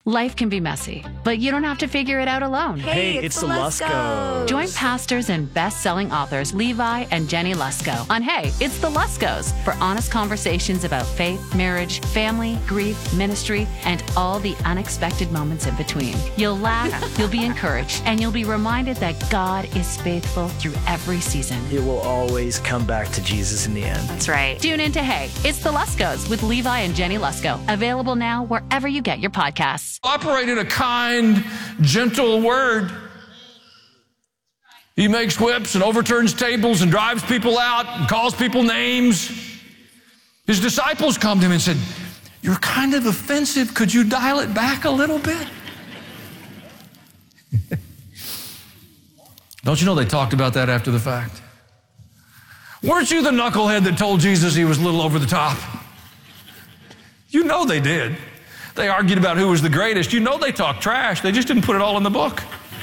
Life can be messy, but you don't have to figure it out alone. Hey, it's the Luskos. Join pastors and best-selling authors Levi and Jenny Lusko on Hey, It's the Luskos for honest conversations about faith, marriage, family, grief, ministry, and all the unexpected moments in between. You'll laugh, you'll be encouraged, and you'll be reminded that God is faithful through every season. It will always come back to Jesus in the end. That's right. Tune in to Hey, It's the Luskos with Levi and Jenny Lusko. Available now wherever you get your podcasts. Operate in a kind, gentle word. He makes whips and overturns tables and drives people out and calls people names. His disciples come to him and said, "You're kind of offensive. Could you dial it back a little bit?" Don't you know they talked about that after the fact? Weren't you the knucklehead that told Jesus he was a little over the top? You know they did. They argued about who was the greatest. You know they talked trash. They just didn't put it all in the book.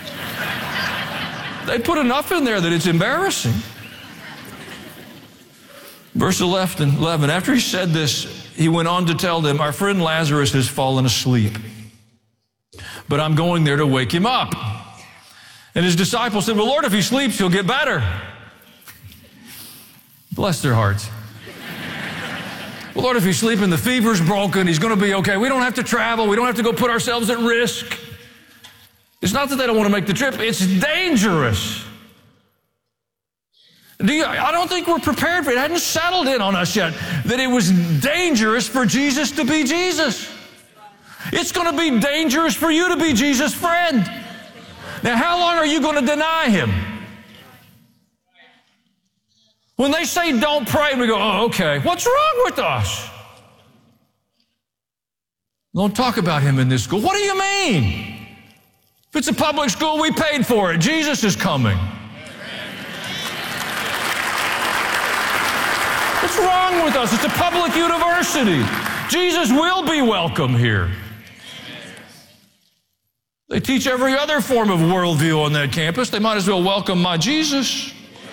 They put enough in there that it's embarrassing. Verse 11, after he said this, he went on to tell them, "Our friend Lazarus has fallen asleep, but I'm going there to wake him up." And his disciples said, "Well, Lord, if he sleeps, he'll get better." Bless their hearts. "Well, Lord, if he's sleeping, the fever's broken, he's going to be okay. We don't have to travel. We don't have to go put ourselves at risk." It's not that they don't want to make the trip. It's dangerous. I don't think we're prepared for it. It hadn't settled in on us yet that it was dangerous for Jesus to be Jesus. It's going to be dangerous for you to be Jesus' friend. Now, how long are you going to deny him? When they say don't pray, we go, "Oh, okay. What's wrong with us? Don't talk about him in this school." What do you mean? If it's a public school, we paid for it. Jesus is coming. What's wrong with us? It's a public university. Jesus will be welcome here. They teach every other form of worldview on that campus. They might as well welcome my Jesus.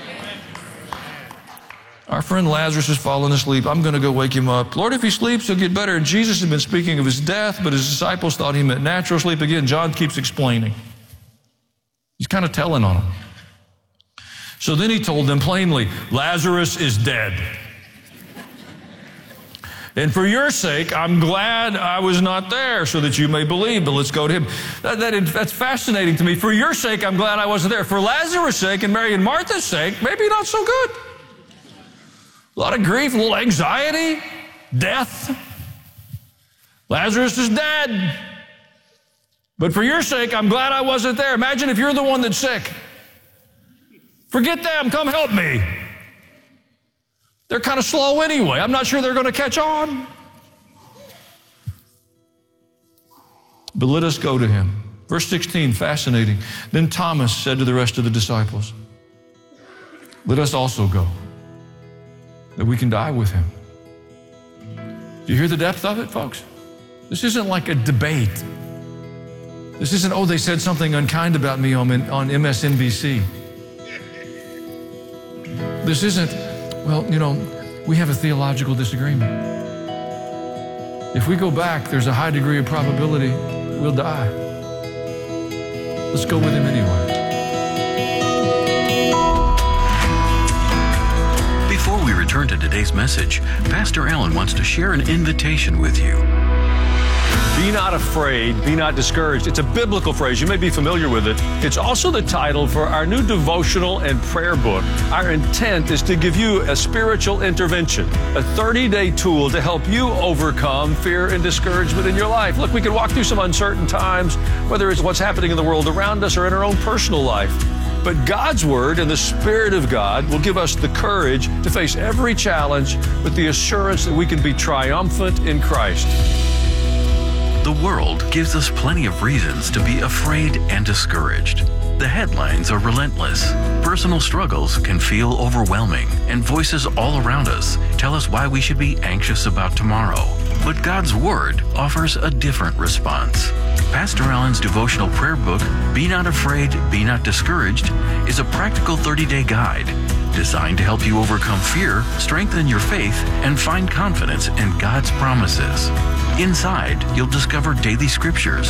"Our friend Lazarus has fallen asleep. I'm going to go wake him up. Lord, if he sleeps, he'll get better." And Jesus had been speaking of his death, but his disciples thought he meant natural sleep. Again, John keeps explaining. He's kind of telling on them. So then he told them plainly, "Lazarus is dead. And for your sake, I'm glad I was not there so that you may believe." But let's go to him. That's fascinating to me. For your sake, I'm glad I wasn't there. For Lazarus' sake and Mary and Martha's sake, maybe not so good. A lot of grief, a little anxiety, death. Lazarus is dead. But for your sake, I'm glad I wasn't there. Imagine if you're the one that's sick. Forget them, come help me. They're kind of slow anyway. I'm not sure they're going to catch on. But let us go to him. Verse 16, fascinating. Then Thomas said to the rest of the disciples, "Let us also go, that we can die with him." Do you hear the depth of it, folks? This isn't like a debate. This isn't, "Oh, they said something unkind about me on MSNBC. This isn't, "Well, we have a theological disagreement. If we go back, there's a high degree of probability we'll die. Let's go with him anyway." Before we return to today's message, Pastor Allen wants to share an invitation with you. Be not afraid, be not discouraged. It's a biblical phrase. You may be familiar with it. It's also the title for our new devotional and prayer book. Our intent is to give you a spiritual intervention, a 30-day tool to help you overcome fear and discouragement in your life. Look, we can walk through some uncertain times, whether it's what's happening in the world around us or in our own personal life. But God's Word and the Spirit of God will give us the courage to face every challenge with the assurance that we can be triumphant in Christ. The world gives us plenty of reasons to be afraid and discouraged. The headlines are relentless. Personal struggles can feel overwhelming, and voices all around us tell us why we should be anxious about tomorrow. But God's Word offers a different response. Pastor Allen's devotional prayer book, Be Not Afraid, Be Not Discouraged, is a practical 30-day guide designed to help you overcome fear, strengthen your faith, and find confidence in God's promises. Inside, you'll discover daily scriptures,